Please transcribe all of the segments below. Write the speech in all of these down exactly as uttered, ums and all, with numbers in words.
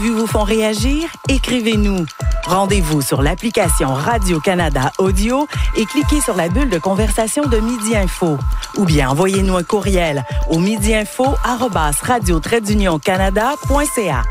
vous font réagir? Écrivez-nous. Rendez-vous sur l'application Radio-Canada Audio et cliquez sur la bulle de conversation de Midi Info. Ou bien envoyez-nous un courriel au midiinfo arobase radio trait d'union canada point c a.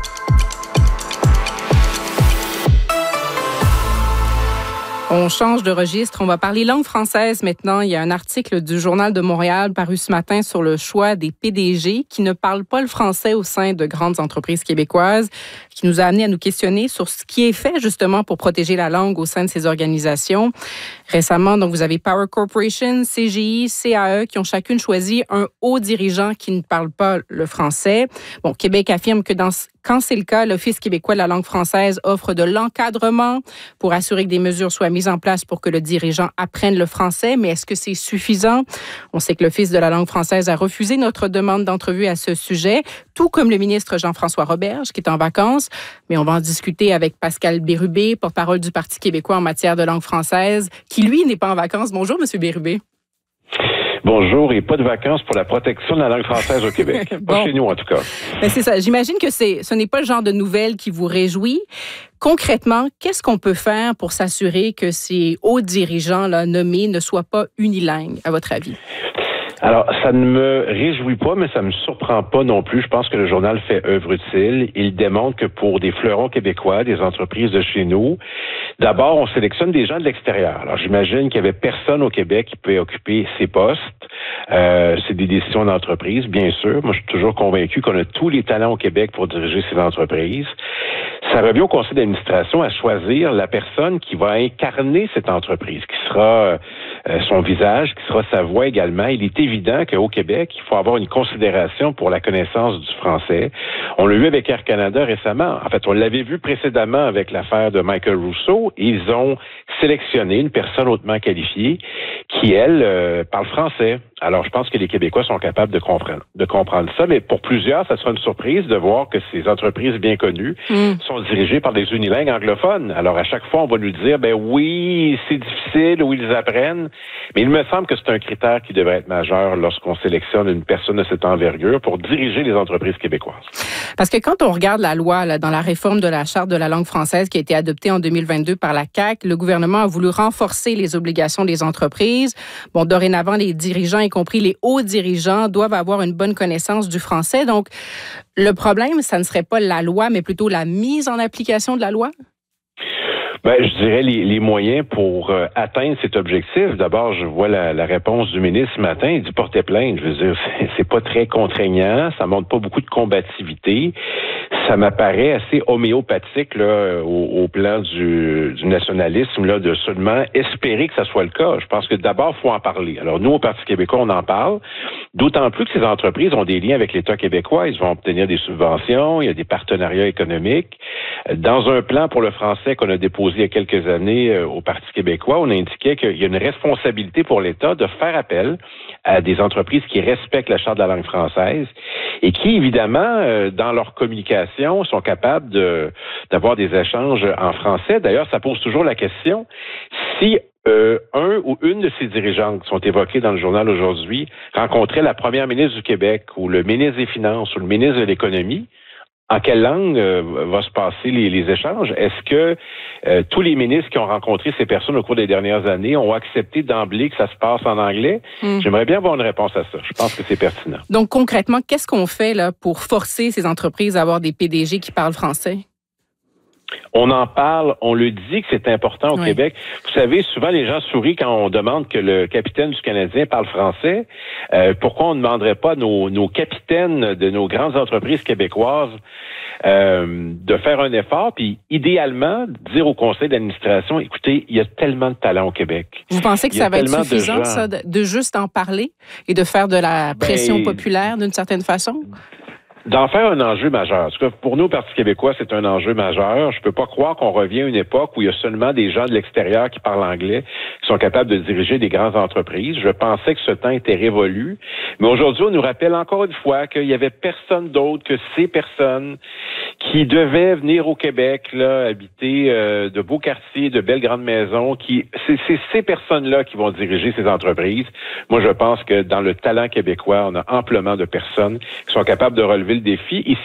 On change de registre. On va parler langue française maintenant. Il y a un article du Journal de Montréal paru ce matin sur le choix des P D G qui ne parlent pas le français au sein de grandes entreprises québécoises, qui nous a amené à nous questionner sur ce qui est fait justement pour protéger la langue au sein de ces organisations. Récemment, donc, vous avez Power Corporation, C G I, C A E qui ont chacune choisi un haut dirigeant qui ne parle pas le français. Bon, Québec affirme que dans quand c'est le cas, l'Office québécois de la langue française offre de l'encadrement pour assurer que des mesures soient mises en place pour que le dirigeant apprenne le français. Mais est-ce que c'est suffisant? On sait que l'Office de la langue française a refusé notre demande d'entrevue à ce sujet, tout comme le ministre Jean-François Roberge, qui est en vacances. Mais on va en discuter avec Pascal Bérubé, porte-parole du Parti québécois en matière de langue française, qui, lui, n'est pas en vacances. Bonjour, M. Bérubé. Bonjour, et pas de vacances pour la protection de la langue française au Québec. Bon. Pas chez nous, en tout cas. Ben c'est ça. J'imagine que c'est, ce n'est pas le genre de nouvelles qui vous réjouit. Concrètement, qu'est-ce qu'on peut faire pour s'assurer que ces hauts dirigeants-là nommés ne soient pas unilingues, à votre avis? Alors, ça ne me réjouit pas, mais ça me surprend pas non plus. Je pense que le journal fait œuvre utile. Il démontre que pour des fleurons québécois, des entreprises de chez nous, d'abord, on sélectionne des gens de l'extérieur. Alors, j'imagine qu'il y avait personne au Québec qui pouvait occuper ces postes. Euh, c'est des décisions d'entreprise, bien sûr. Moi, je suis toujours convaincu qu'on a tous les talents au Québec pour diriger ces entreprises. Ça revient au conseil d'administration à choisir la personne qui va incarner cette entreprise, qui sera euh, son visage, qui sera sa voix également. Il est évident qu'au Québec, il faut avoir une considération pour la connaissance du français. On l'a vu avec Air Canada récemment. En fait, on l'avait vu précédemment avec l'affaire de Michael Rousseau. Ils ont sélectionné une personne hautement qualifiée qui, elle, euh, parle français. Alors, je pense que les Québécois sont capables de comprendre, de comprendre ça, mais pour plusieurs, ça sera une surprise de voir que ces entreprises bien connues mm. sont dirigées par des unilingues anglophones. Alors, à chaque fois, on va nous dire, ben oui, c'est difficile, où ils apprennent, mais il me semble que c'est un critère qui devrait être majeur lorsqu'on sélectionne une personne de cette envergure pour diriger les entreprises québécoises. Parce que quand on regarde la loi, là, dans la réforme de la Charte de la langue française qui a été adoptée en deux mille vingt-deux par la C A Q, le gouvernement a voulu renforcer les obligations des entreprises. Bon, dorénavant, les dirigeants, y compris les hauts dirigeants, doivent avoir une bonne connaissance du français. Donc, le problème, ça ne serait pas la loi, mais plutôt la mise en application de la loi? Ben, je dirais les, les moyens pour euh, atteindre cet objectif. D'abord, je vois la, la réponse du ministre ce matin. Il dit porter plainte. Je veux dire, c'est, c'est pas très contraignant. Ça montre pas beaucoup de combativité. Ça m'apparaît assez homéopathique là, au, au plan du, du nationalisme, là, de seulement espérer que ça soit le cas. Je pense que d'abord, il faut en parler. Alors, nous, au Parti québécois, on en parle. D'autant plus que ces entreprises ont des liens avec l'État québécois. Ils vont obtenir des subventions. Il y a des partenariats économiques. Dans un plan pour le français qu'on a déposé il y a quelques années euh, au Parti québécois, on indiquait qu'il y a une responsabilité pour l'État de faire appel à des entreprises qui respectent la Charte de la langue française et qui, évidemment, euh, dans leur communication, sont capables de, d'avoir des échanges en français. D'ailleurs, ça pose toujours la question, si euh, un ou une de ces dirigeantes qui sont évoquées dans le journal aujourd'hui rencontrait la première ministre du Québec ou le ministre des Finances ou le ministre de l'Économie, en quelle langue euh, va se passer les, les échanges? Est-ce que euh, tous les ministres qui ont rencontré ces personnes au cours des dernières années ont accepté d'emblée que ça se passe en anglais? Mm. J'aimerais bien avoir une réponse à ça. Je pense que c'est pertinent. Donc, concrètement, qu'est-ce qu'on fait là pour forcer ces entreprises à avoir des P D G qui parlent français? On en parle, on le dit que c'est important au oui. Québec. Vous savez, souvent les gens sourient quand on demande que le capitaine du Canadien parle français. Euh, pourquoi on ne demanderait pas à nos, nos capitaines de nos grandes entreprises québécoises euh, de faire un effort, puis idéalement dire au conseil d'administration, écoutez, il y a tellement de talent au Québec. Vous pensez que ça va être suffisant, ça, de, de juste en parler et de faire de la pression ben, populaire d'une certaine façon? D'en faire un enjeu majeur. En tout cas, pour nous, au Parti québécois, c'est un enjeu majeur. Je peux pas croire qu'on revient à une époque où il y a seulement des gens de l'extérieur qui parlent anglais, qui sont capables de diriger des grandes entreprises. Je pensais que ce temps était révolu. Mais aujourd'hui, on nous rappelle encore une fois qu'il y avait personne d'autre que ces personnes qui devaient venir au Québec, là, habiter euh, de beaux quartiers, de belles grandes maisons. Qui, c'est, c'est ces personnes-là qui vont diriger ces entreprises. Moi, je pense que dans le talent québécois, on a amplement de personnes qui sont capables de relever le défi. Et